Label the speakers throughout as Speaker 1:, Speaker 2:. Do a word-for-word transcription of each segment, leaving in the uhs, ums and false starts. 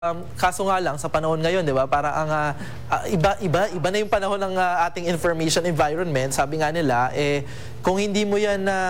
Speaker 1: Um, kaso nga lang sa panahon ngayon, 'di ba? Para ang uh, uh, iba iba iba na yung panahon ng uh, ating information environment. Sabi nga nila eh kung hindi mo 'yan na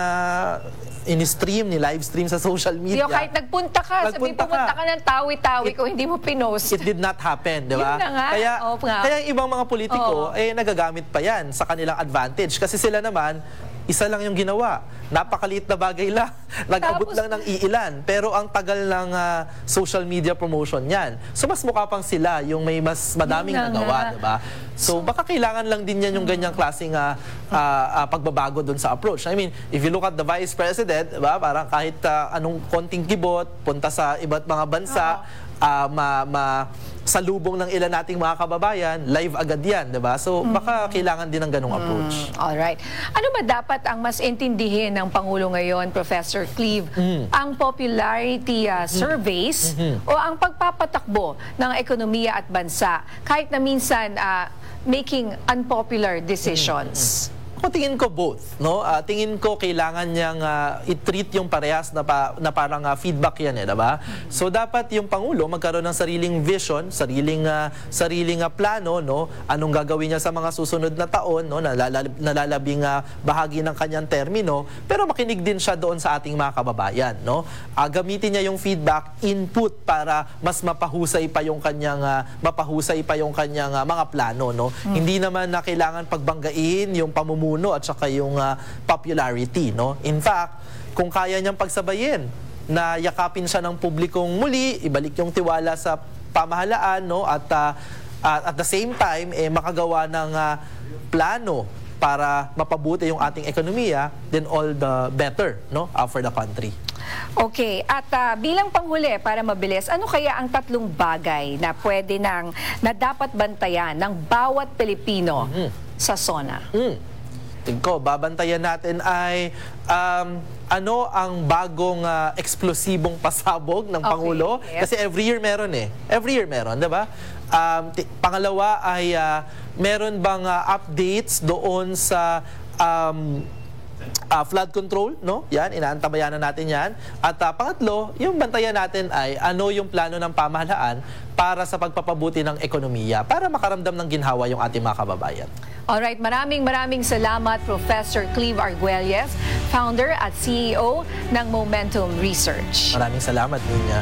Speaker 1: uh, in-stream, ni live stream sa social media.
Speaker 2: Yo, kahit nagpunta ka, sabi pumunta ka, ka ng tawi-tawi kung hindi mo pinost.
Speaker 1: It did not happen, 'di ba? Kaya
Speaker 2: oh,
Speaker 1: kaya yung ibang mga politiko
Speaker 2: oh.
Speaker 1: eh nagagamit pa 'yan sa kanilang advantage kasi sila naman isa lang yung ginawa. Napakaliit na bagay lang. Nag-abot lang ng iilan. Pero ang tagal ng uh, social media promotion yan. So mas mukha pang sila yung may mas madaming
Speaker 2: na
Speaker 1: nagawa, diba? So baka kailangan lang din yan yung ganyang klaseng uh, uh, uh, pagbabago dun sa approach. I mean, if you look at the Vice President, diba? Parang kahit uh, anong konting kibot, punta sa iba't mga bansa, uh, ma... ma salubong ng ilan nating mga kababayan, live agad yan, diba? So, baka kailangan din ng ganung approach.
Speaker 2: Mm, alright. Ano ba dapat ang mas intindihin ng Pangulo ngayon, Professor Cleve? Mm. Ang popularity uh, surveys mm-hmm. o ang pagpapatakbo ng ekonomiya at bansa, kahit na minsan uh, making unpopular decisions? Mm-hmm. Ako
Speaker 1: tingin ko both, no? Uh, tingin ko kailangan niyang uh, i-treat yung parehas na, pa, na parang uh, feedback yan, eh, diba? So dapat yung Pangulo magkaroon ng sariling vision, sariling uh, sariling uh, plano, no? Anong gagawin niya sa mga susunod na taon, no? Nalalab, nalalabing uh, bahagi ng kanyang termino, pero makinig din siya doon sa ating mga kababayan, no? Uh, gamitin niya yung feedback input para mas mapahusay pa yung kanyang uh, mapahusay pa yung kanyang uh, mga plano, no? Hmm. Hindi naman na kailangan pagbanggain yung pamumuno at saka yung uh, popularity, no? In fact, kung kaya niyang pagsabayin na yakapin siya ng publikong muli, ibalik yung tiwala sa pamahalaan, no? At uh, uh, at the same time eh makagawa ng uh, plano para mapabuti yung ating ekonomiya, then all the better, no? Uh, for the country.
Speaker 2: Okay, at uh, bilang panghuli para mabilis, ano kaya ang tatlong bagay na pwede nang na dapat bantayan ng bawat Pilipino mm-hmm. sa SONA?
Speaker 1: Mm. Tingin ko, babantayan natin ay um, ano ang bagong uh, eksplosibong pasabog ng Pangulo. Okay, yes. Kasi every year meron eh. Every year meron, di ba? Um, pangalawa ay uh, meron bang uh, updates doon sa um, uh, flood control, no? Yan, inaantabayan na natin yan. At uh, pangatlo, yung bantayan natin ay ano yung plano ng pamahalaan para sa pagpapabuti ng ekonomiya, para makaramdam ng ginhawa yung ating mga kababayan.
Speaker 2: Alright, maraming maraming salamat Professor Cleve Arguelles, founder at C E O ng Momentum Research.
Speaker 1: Maraming salamat, Ninya.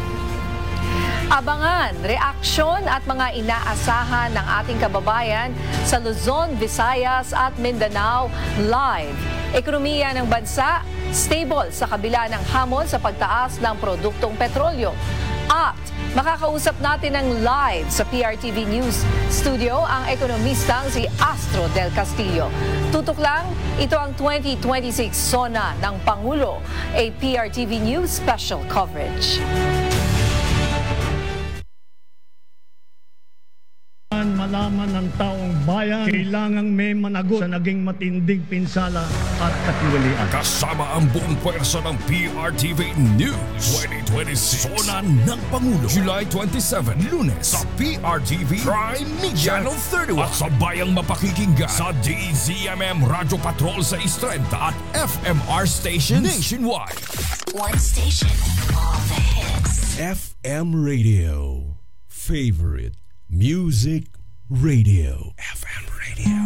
Speaker 2: Abangan, reaksyon at mga inaasahan ng ating kababayan sa Luzon, Visayas at Mindanao live. Ekonomiya ng bansa, stable sa kabila ng hamon sa pagtaas ng produktong petrolyo. At makakausap natin ng live sa P R T V News Studio ang ekonomistang si Astro Del Castillo. Tutok lang, ito ang twenty twenty-six SONA ng Pangulo, a P R T V News special coverage.
Speaker 3: Malaman ng taong bayan, kailangang may managot sa naging matinding pinsala at katiwalian.
Speaker 4: Kasama ang buong pwersa ng P R T V News twenty twenty-six. SONA ng Pangulo, July twenty-seven, Lunes sa P R T V Prime Media Channel thirty-one. At sabayang mapakikinggan sa D Z M M Radio Patrol sa Istrenta at F M R stations nationwide.
Speaker 5: One station, all the hits.
Speaker 6: F M Radio, favorite music radio. F M Radio.